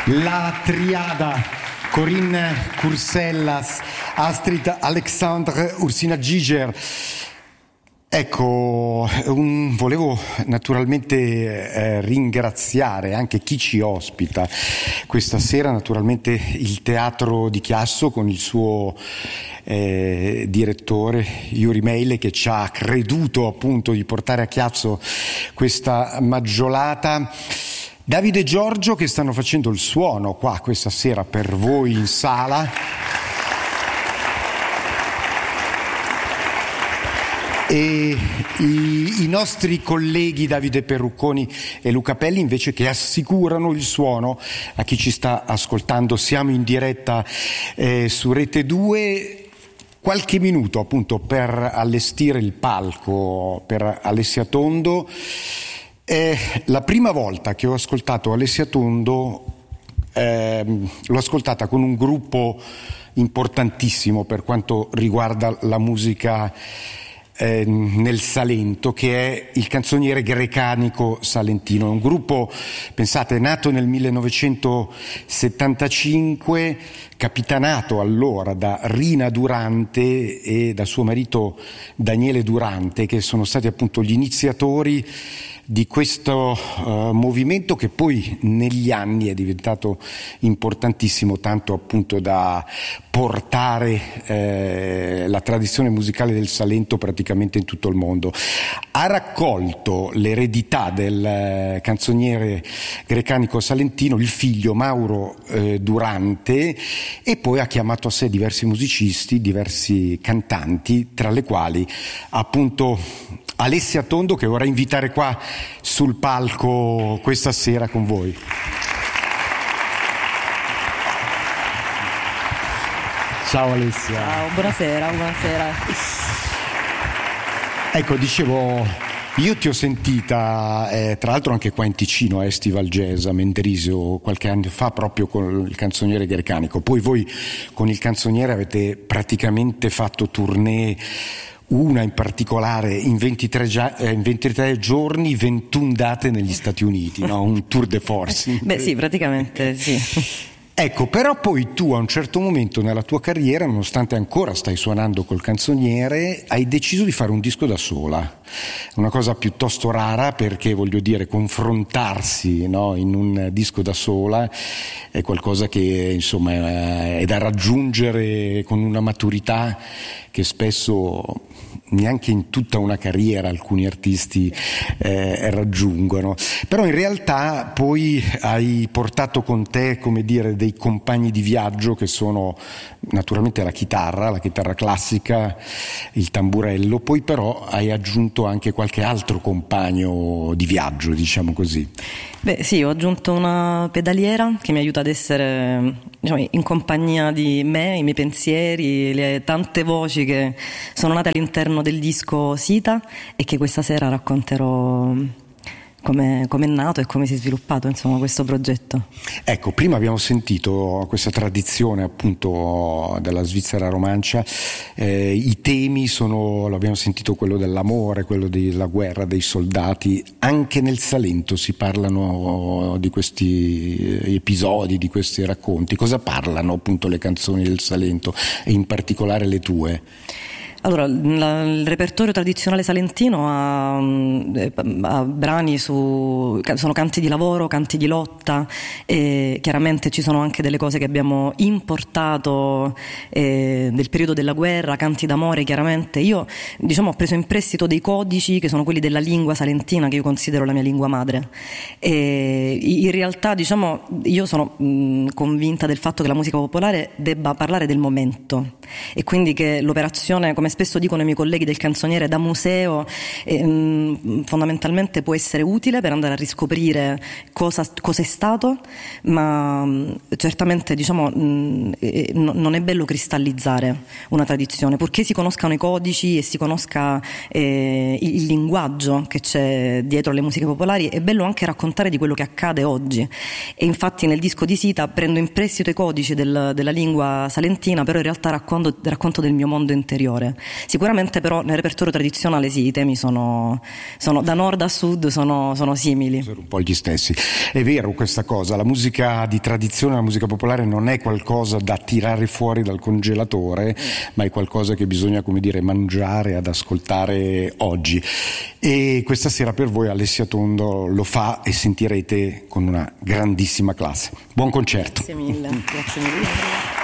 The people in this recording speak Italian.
La triada Corinne Cursellas, Astrid Alexandre, Ursina Giger. Ecco, volevo naturalmente ringraziare anche chi ci ospita questa sera, naturalmente il Teatro di Chiasso con il suo direttore Yuri Meile, che ci ha creduto appunto di portare a Chiasso questa maggiolata. Davide e Giorgio, che stanno facendo il suono qua questa sera per voi in sala. E i nostri colleghi Davide Perrucconi e Luca Pelli invece, che assicurano il suono a chi ci sta ascoltando. Siamo in diretta su Rete 2. Qualche minuto appunto per allestire il palco per Alessia Tondo. È la prima volta che ho ascoltato Alessia Tondo, l'ho ascoltata con un gruppo importantissimo per quanto riguarda la musica nel Salento, che è il Canzoniere Grecanico Salentino. È un gruppo, pensate, nato nel 1975, capitanato allora da Rina Durante e da suo marito Daniele Durante, che sono stati appunto gli iniziatori di questo movimento, che poi negli anni è diventato importantissimo, tanto appunto da portare la tradizione musicale del Salento praticamente in tutto il mondo. Ha raccolto l'eredità del canzoniere grecanico salentino il figlio Mauro Durante, e poi ha chiamato a sé diversi musicisti, diversi cantanti, tra le quali appunto Alessia Tondo, che vorrei invitare qua sul palco questa sera con voi. Ciao Alessia. Ciao, buonasera. Ecco, dicevo, io ti ho sentita, tra l'altro anche qua in Ticino, a Estival Jazz a Mendrisio, qualche anno fa, proprio con il canzoniere grecanico. Poi voi con il canzoniere avete praticamente fatto tournée, una in particolare in 23 giorni, 21 date negli Stati Uniti, no? Un tour de force. Beh sì, praticamente sì. Ecco, però poi tu a un certo momento nella tua carriera, nonostante ancora stai suonando col canzoniere, hai deciso di fare un disco da sola. Una cosa piuttosto rara, perché voglio dire, confrontarsi, no, in un disco da sola è qualcosa che insomma è da raggiungere con una maturità che spesso neanche in tutta una carriera alcuni artisti raggiungono. Però in realtà poi hai portato con te, come dire, dei compagni di viaggio, che sono naturalmente la chitarra classica, il tamburello, poi però hai aggiunto anche qualche altro compagno di viaggio, diciamo così. Beh sì, ho aggiunto una pedaliera che mi aiuta ad essere, diciamo, in compagnia di me, i miei pensieri, le tante voci che sono nate all'interno del disco Sita, e che questa sera racconterò come è nato e come si è sviluppato, insomma, questo progetto. Ecco, prima abbiamo sentito questa tradizione appunto della Svizzera romancia, i temi sono, l'abbiamo sentito, quello dell'amore, quello della guerra, dei soldati. Anche nel Salento si parlano di questi episodi, di questi racconti. Cosa parlano appunto le canzoni del Salento, e in particolare le tue? Allora, il repertorio tradizionale salentino ha brani sono canti di lavoro, canti di lotta, e chiaramente ci sono anche delle cose che abbiamo importato del periodo della guerra, canti d'amore. Chiaramente io, diciamo, ho preso in prestito dei codici che sono quelli della lingua salentina, che io considero la mia lingua madre, e in realtà, diciamo, io sono convinta del fatto che la musica popolare debba parlare del momento, e quindi che l'operazione, come spesso dicono i miei colleghi del canzoniere, da museo, fondamentalmente può essere utile per andare a riscoprire cosa è stato, ma certamente, diciamo, non è bello cristallizzare una tradizione, purché si conoscano i codici e si conosca il linguaggio che c'è dietro le musiche popolari. È bello anche raccontare di quello che accade oggi, e infatti nel disco di Sita prendo in prestito i codici della lingua salentina, però in realtà racconto del mio mondo interiore, Sicuramente però nel repertorio tradizionale sì, i temi sono da nord a sud sono simili. Sono un po' gli stessi. È vero questa cosa, la musica di tradizione, la musica popolare non è qualcosa da tirare fuori dal congelatore, ma è qualcosa che bisogna, come dire, mangiare, ad ascoltare oggi. E questa sera per voi Alessia Tondo lo fa e sentirete con una grandissima classe. Buon concerto. Grazie mille.